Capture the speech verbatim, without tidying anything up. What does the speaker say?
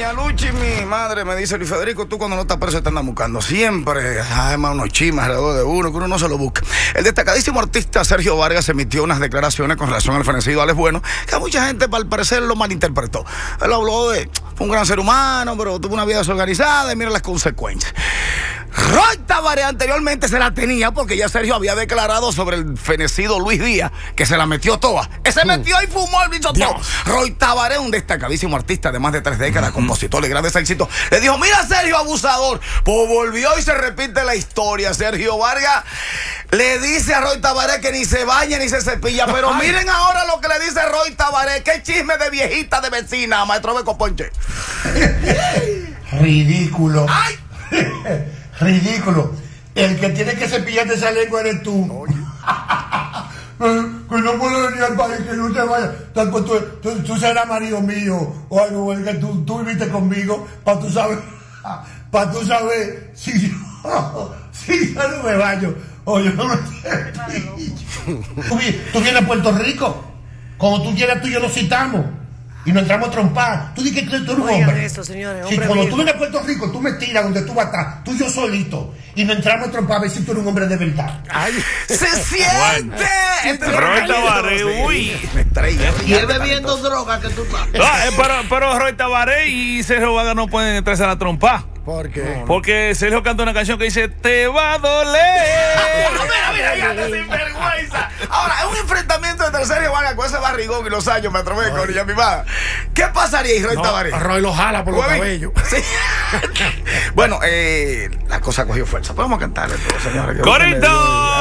Doña Luchi, mi madre, me dice: Luis Federico, tú cuando no estás preso te andas buscando siempre. Además, unos chismes alrededor de uno, que uno no se lo busca. El destacadísimo artista Sergio Vargas emitió unas declaraciones con relación al fenecido Alex Bueno, que a mucha gente, al parecer, lo malinterpretó. Él habló de: fue un gran ser humano, pero tuvo una vida desorganizada y mira las consecuencias. Roy Tabaré anteriormente se la tenía porque ya Sergio había declarado sobre el fenecido Luis Díaz que se la metió toda. Ese metió y fumó el bicho todo. Roy Tabaré, un destacadísimo artista de más de tres décadas, uh-huh. compositor de grandes éxitos, le dijo: mira, Sergio, abusador. Pues volvió y se repite la historia. Sergio Vargas le dice a Roy Tabaré que ni se baña ni se cepilla. Pero Ay. miren ahora lo que le dice Roy Tabaré. Qué chisme de viejita de vecina, maestro Beco Ponche. Ridículo. Ay. Ridículo. El que tiene que cepillarte esa lengua eres tú. Que no puedo venir al país, que no te vayas. Tú, tú, tú serás marido mío o algo, que tú, tú viviste conmigo para tú saber, para tú saber si yo, si yo no me baño o yo no me cepillo. Tú, tú vienes a Puerto Rico, como tú quieras, tú y yo nos citamos y nos entramos a trompar. Tú dices que tú eres un hombre. Esto, señores, si hombre cuando mío. tú vienes a Puerto Rico, tú me tiras donde tú vas a estar, tú y yo solito, y nos entramos a trompar a ver si tú eres un hombre de verdad. Ay, ¡se siente! Roy Tabaré, uy. Y él bebiendo droga que tú estás. Ah, eh, pero, pero Roy Tabaré y Sergio Vargas no pueden entrarse a la trompa. ¿Por qué? Porque Sergio canta una canción que dice: te va a doler. Mira, mira, ya te sinvergüenza. Ahora, es un enfrentamiento entre Sergio Vargas con ese barrigón y los años, me atrevé con ella, mi madre. ¿Qué pasaría, y Roy No, Tabaré? Roy lo jala por los cabellos. Sí. Bueno, eh, la cosa cogió fuerza. Podemos cantarle todo, señores. ¡Corito!